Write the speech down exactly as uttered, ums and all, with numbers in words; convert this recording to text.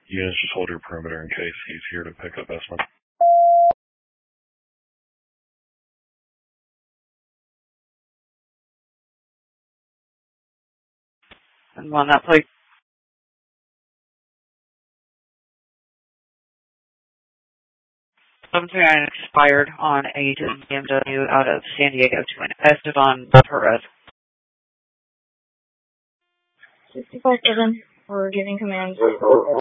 Units, just hold your perimeter in case he's here to pick up Esmond. And on that plate. seven three nine expired on a B M W out of San Diego to an Esteban Perez. sixty-five seven, we're giving commands